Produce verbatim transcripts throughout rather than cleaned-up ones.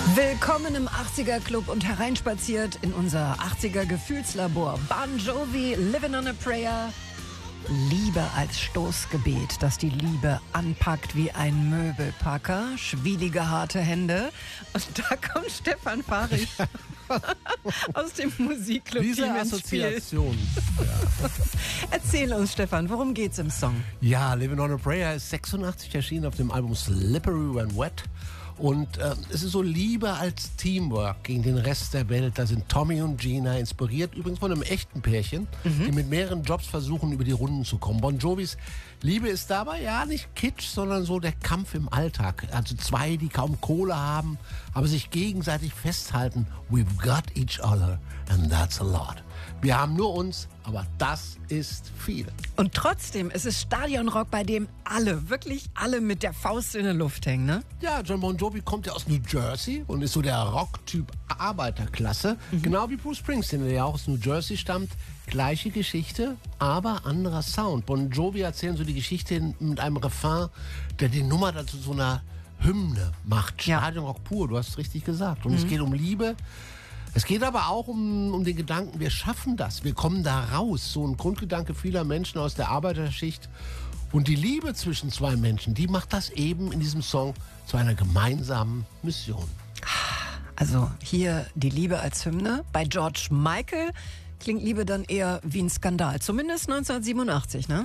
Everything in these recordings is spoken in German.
Willkommen im achtziger Club und hereinspaziert in unser achtziger Gefühlslabor. Bon Jovi, Living on a Prayer. Liebe als Stoßgebet, das die Liebe anpackt wie ein Möbelpacker. Schwielige, harte Hände. Und da kommt Stefan Fahrig aus dem Musikclub. Diese Assoziation. Ja. Erzähl uns, Stefan, worum geht's im Song? Ja, Living on a Prayer ist sechsundachtzig erschienen auf dem Album Slippery When Wet. Und äh, es ist so Liebe als Teamwork gegen den Rest der Welt. Da sind Tommy und Gina inspiriert, übrigens von einem echten Pärchen, mhm. die mit mehreren Jobs versuchen, über die Runden zu kommen. Bon Jovis Liebe ist dabei ja nicht Kitsch, sondern so der Kampf im Alltag. Also zwei, die kaum Kohle haben, aber sich gegenseitig festhalten. We've got each other and that's a lot. Wir haben nur uns, aber das ist viel. Und trotzdem ist es Stadionrock, bei dem alle, wirklich alle mit der Faust in der Luft hängen, ne? Ja, John Bon Jovi kommt ja aus New Jersey und ist so der Rocktyp Arbeiterklasse. Mhm. Genau wie Bruce Springsteen, der ja auch aus New Jersey stammt. Gleiche Geschichte, aber anderer Sound. Bon Jovi erzählen so die Geschichte mit einem Refrain, der die Nummer dazu so einer Hymne macht. Ja. Stadionrock pur, du hast es richtig gesagt. Und mhm. es geht um Liebe. Es geht aber auch um, um den Gedanken, wir schaffen das, wir kommen da raus. So ein Grundgedanke vieler Menschen aus der Arbeiterschicht. Und die Liebe zwischen zwei Menschen, die macht das eben in diesem Song zu einer gemeinsamen Mission. Also hier die Liebe als Hymne. Bei George Michael klingt Liebe dann eher wie ein Skandal. Zumindest neunzehnhundertsiebenundachtzig, ne?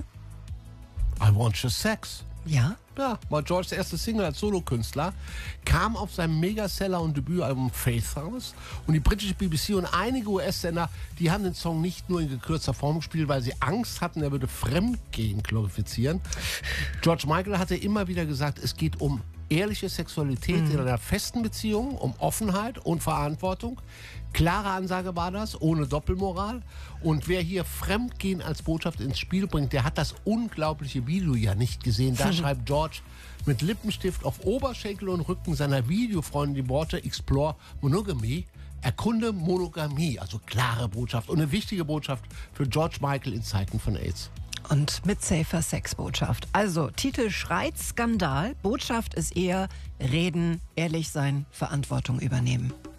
I Want Your Sex. Ja? Ja, war Georges erste Single als Solokünstler, kam auf seinem Megaseller und Debütalbum Faith raus. Und die britische B B C und einige U S-Sender, die haben den Song nicht nur in gekürzter Form gespielt, weil sie Angst hatten, er würde Fremdgehen glorifizieren. George Michael hatte immer wieder gesagt, es geht um ehrliche Sexualität mhm. in einer festen Beziehung, um Offenheit und Verantwortung. Klare Ansage war das, ohne Doppelmoral. Und wer hier Fremdgehen als Botschaft ins Spiel bringt, der hat das unglaubliche Video ja nicht gesehen. Da schreibt George mit Lippenstift auf Oberschenkel und Rücken seiner Videofreundin die Worte Explore Monogamy. Erkunde Monogamie, also klare Botschaft und eine wichtige Botschaft für George Michael in Zeiten von AIDS. Und mit safer Sex-Botschaft. Also, Titel schreit Skandal, Botschaft ist eher reden, ehrlich sein, Verantwortung übernehmen.